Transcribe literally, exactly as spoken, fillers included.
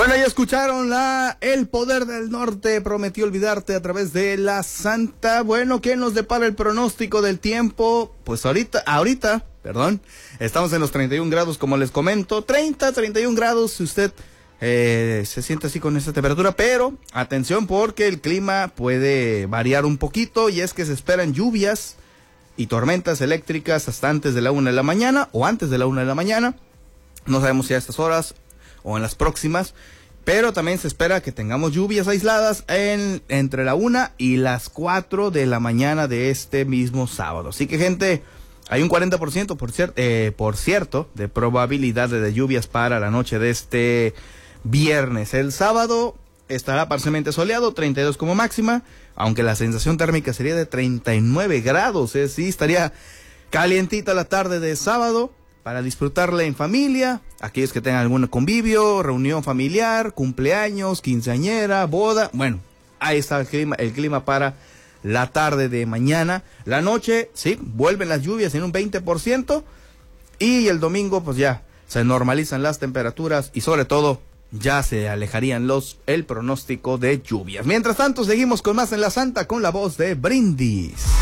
Bueno, ya escucharon la El Poder del Norte, prometió olvidarte a través de la Santa. Bueno, ¿qué nos depara el pronóstico del tiempo? Pues ahorita, ahorita, perdón, estamos en los treinta y un grados, como les comento, treinta, treinta y un grados, si usted eh, se siente así con esta temperatura, pero atención porque el clima puede variar un poquito y es que se esperan lluvias y tormentas eléctricas hasta antes de la una de la mañana o antes de la una de la mañana. No sabemos si a estas horas o en las próximas, pero también se espera que tengamos lluvias aisladas en, entre la una y las cuatro de la mañana de este mismo sábado. Así que, gente, hay un cuarenta por ciento, por, cier eh, por cierto, de probabilidad de lluvias para la noche de este viernes. El sábado estará parcialmente soleado, treinta y dos como máxima, aunque la sensación térmica sería de treinta y nueve grados, ¿eh? Sí, estaría calientita la tarde de sábado, para disfrutarla en familia, aquellos que tengan algún convivio, reunión familiar, cumpleaños, quinceañera, boda. Bueno, ahí está el clima, el clima para la tarde de mañana. La noche, sí, vuelven las lluvias en un veinte por ciento. Y el domingo, pues ya, se normalizan las temperaturas y sobre todo, ya se alejarían los, el pronóstico de lluvias. Mientras tanto, seguimos con más en la Santa con la voz de Brindis.